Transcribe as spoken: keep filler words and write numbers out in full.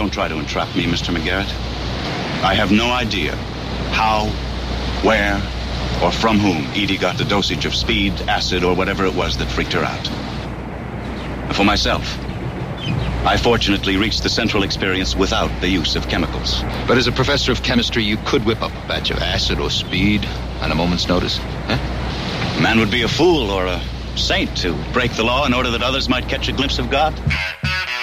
Don't try to entrap me, Mister McGarrett. I have no idea how, where, or from whom Edie got the dosage of speed, acid, or whatever it was that freaked her out. For myself, I fortunately reached the central experience without the use of chemicals. But as a professor of chemistry, you could whip up a batch of acid or speed on a moment's notice, huh? A man would be a fool or a saint to break the law in order that others might catch a glimpse of God.